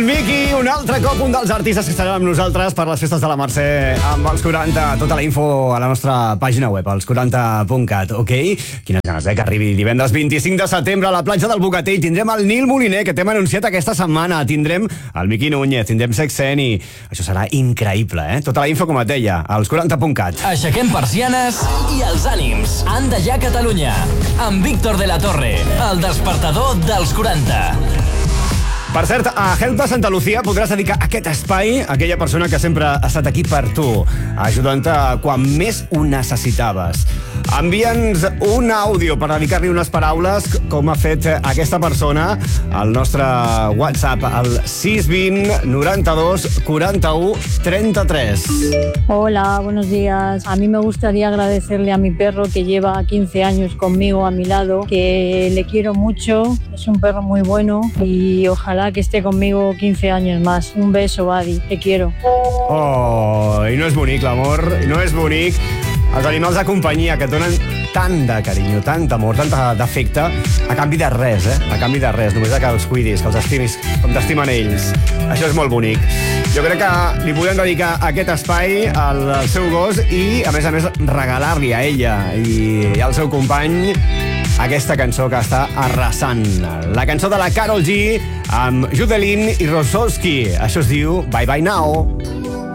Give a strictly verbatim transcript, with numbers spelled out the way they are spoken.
Vicky, un altre cop, un dels artistes que estarem amb nosaltres per les festes de la Mercè amb els quaranta. Tota la info a la nostra pàgina web, els quaranta punt cat, ok? Quines ganes, eh, que arribi divendres vint-i-cinc de setembre a la platja del Bogatell. Tindrem el Nil Moliner, que t'hem anunciat aquesta setmana. Tindrem el Miqui Núñez, tindrem Sexeni. Això serà increïble, eh? Tota la info, com et deia, als quaranta punt cat. Aixequem persianes i els ànims. Anda ja Catalunya, amb Víctor de la Torre, el despertador dels quaranta. Per cert, a Help de Santa Lucía podràs dedicar aquest espai a aquella persona que sempre ha estat aquí per tu, ajudant-te quan més ho necessitaves. Envia'ns un àudio per dedicar-li unes paraules, com ha fet aquesta persona, al nostre WhatsApp, al sis vint noranta-dos quaranta-u trenta-tres. Hola, buenos días. A mí me gustaría agradecerle a mi perro que lleva quince años conmigo a mi lado, que le quiero mucho, es un perro muy bueno y ojalá que esté conmigo quince años más. Un beso, Buddy, te quiero. Oh, i no és bonic l'amor, no és bonic. Els animals de companyia que et donen tant de carinyo, tant d'amor, tant d'afecte, a canvi de res, eh? A canvi de res, només que els cuidis, que els estimis com t'estimen ells. Això és molt bonic. Jo crec que li podem dedicar aquest espai al seu gos i, a més a més, regalar-li a ella i al seu company aquesta cançó que està arrasant. La cançó de la Karol G amb Judelin i Rosowski. Això es diu Bye Bye Now.